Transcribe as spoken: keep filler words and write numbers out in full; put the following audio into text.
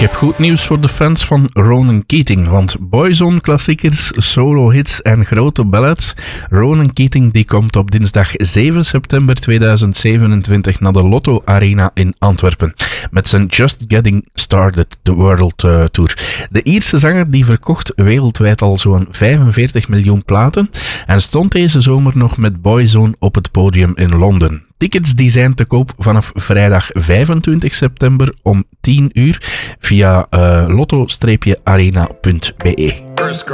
heb goed nieuws voor de fans van Ronan Keating, want Boyzone-klassiekers, solo-hits en grote ballads. Ronan Keating die komt op dinsdag zeven september tweeduizend zevenentwintig naar de Lotto Arena in Antwerpen met zijn Just Getting Started, The World uh, Tour. De Ierse zanger die verkocht wereldwijd al zo'n vijfenveertig miljoen platen en stond deze zomer nog met Boyzone op het podium in Londen. Tickets die zijn te koop vanaf vrijdag vijfentwintig september om tien uur via uh, lotto arena punt be.